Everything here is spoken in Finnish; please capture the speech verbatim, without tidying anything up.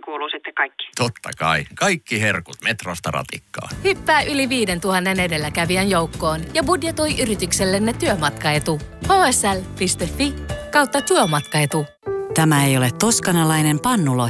kuuluu sitten kaikki. Totta kai. Kaikki herkut Metrosta ratikkaan. Hyppää yli viidentuhannen edelläkävijän joukkoon ja budjetoi yrityksellenne työmatkaetu. h s l piste f i kautta työmatkaetu. Tämä ei ole toskanalainen pannulo